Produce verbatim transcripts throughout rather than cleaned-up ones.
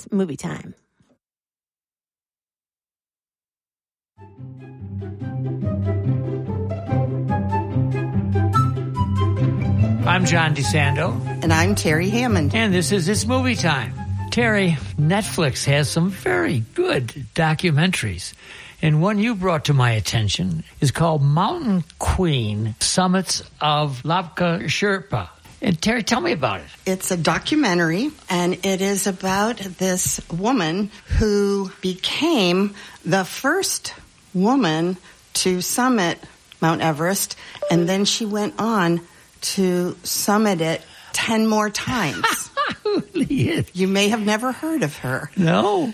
It's movie time. I'm John DeSando. And I'm Terry Hammond. And this is It's Movie Time. Terry, Netflix has some very good documentaries. And one you brought to my attention is called Mountain Queen, Summits of Lapka Sherpa. And Terry, tell me about it. It's a documentary, and it is about this woman who became the first woman to summit Mount Everest, and then she went on to summit it ten more times. You may have never heard of her. No.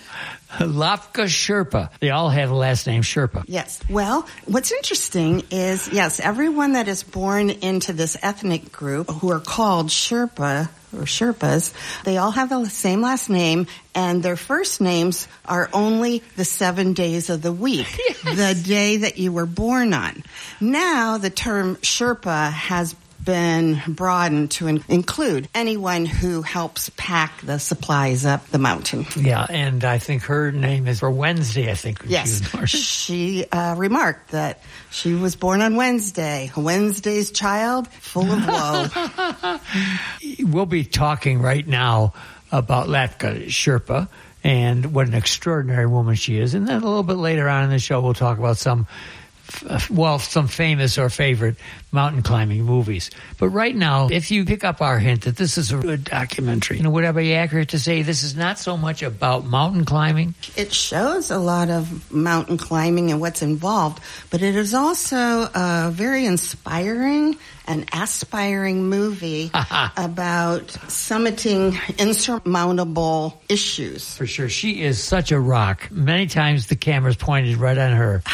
Lapka Sherpa. They all have the last name Sherpa. Yes. Well, what's interesting is, yes, everyone that is born into this ethnic group who are called Sherpa or Sherpas, they all have the same last name, and their first names are only the seven days of the week, yes. The day that you were born on. Now, the term Sherpa has been broadened to in- include anyone who helps pack the supplies up the mountain. Yeah, and I think her name is for Wednesday, I think. Yes, she, she uh, remarked that she was born on Wednesday, Wednesday's child, full of woe. We'll be talking right now about Lapka Sherpa and what an extraordinary woman she is. And then a little bit later on in the show, we'll talk about some well, some famous or favorite mountain climbing movies. But right now, if you pick up our hint that this is a good documentary, you know, would I be accurate to say this is not so much about mountain climbing? It shows a lot of mountain climbing and what's involved, but it is also a very inspiring and aspiring movie about summiting insurmountable issues. For sure. She is such a rock. Many times the camera's pointed right on her.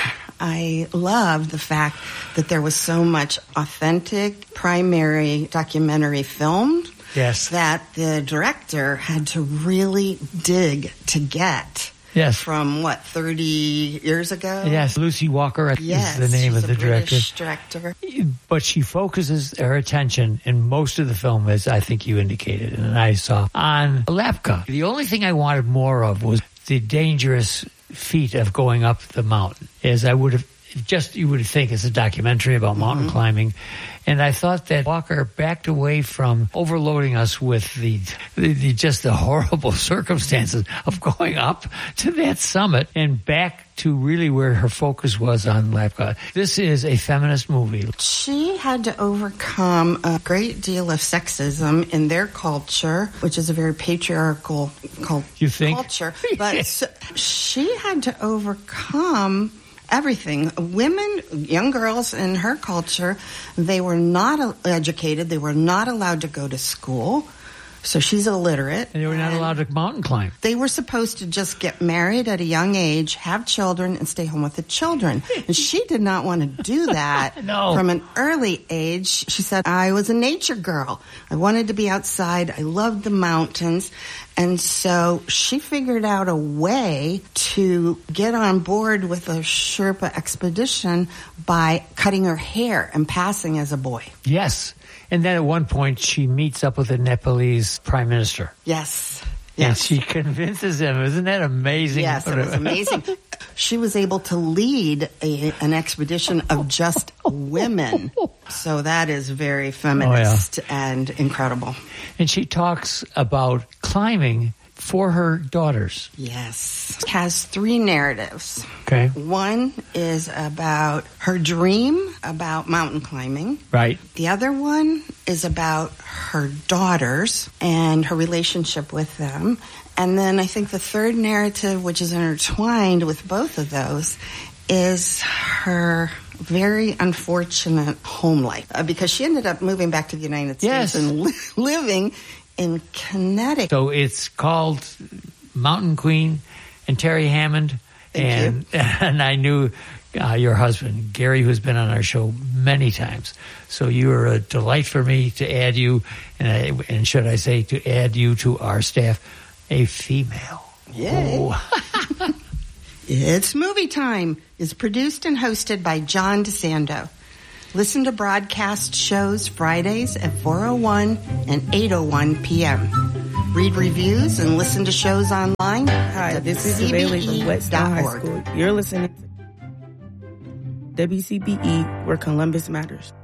I love the fact that there was so much authentic primary documentary filmed. Yes. That the director had to really dig to get. Yes. From, what, thirty years ago? Yes, Lucy Walker yes, is the name she's of the a British director. director. But she focuses her attention in most of the film, as I think you indicated, and I saw, on Lapka. The only thing I wanted more of was the dangerous feat of going up the mountain, as I would have just, you would think it's a documentary about mountain mm-hmm. climbing. And I thought that Walker backed away from overloading us with the, the, the just the horrible circumstances of going up to that summit and back to really where her focus was on Lapka. This is a feminist movie. She had to overcome a great deal of sexism in their culture, which is a very patriarchal cult- you think? culture. But so, she had to overcome everything. Women, young girls in her culture, they were not educated. They were not allowed to go to school. So she's illiterate. And they were not allowed to mountain climb. They were supposed to just get married at a young age, have children, and stay home with the children. And she did not want to do that. No. From an early age. She said, I was a nature girl. I wanted to be outside. I loved the mountains. And so she figured out a way to get on board with a Sherpa expedition by cutting her hair and passing as a boy. Yes. And then at one point, she meets up with the Nepalese prime minister. Yes. And Yes. she convinces him. Isn't that amazing? Yes, it was amazing. She was able to lead a, an expedition of just women. So that is very feminist oh, yeah. and incredible. And she talks about climbing for her daughters. Yes. It has three narratives. Okay. One is about her dream about mountain climbing. Right. The other one is about her daughters and her relationship with them. And then I think the third narrative, which is intertwined with both of those, is her very unfortunate home life. Uh, because she ended up moving back to the United States yes. and li- living in Connecticut. So it's called Mountain Queen and Terry Hammond. Thank and, you. And I knew uh, your husband, Gary, who's been on our show many times. So you are a delight for me to add you, and, I, and should I say, to add you to our staff, a female. Yay. Oh. It's Movie Time is produced and hosted by John DeSando. Listen to broadcast shows Fridays at four oh one and eight oh one p.m. read reviews and listen to shows online. Hi, this is Bailey from Whetstone High School. You're listening to W C B E, where Columbus matters.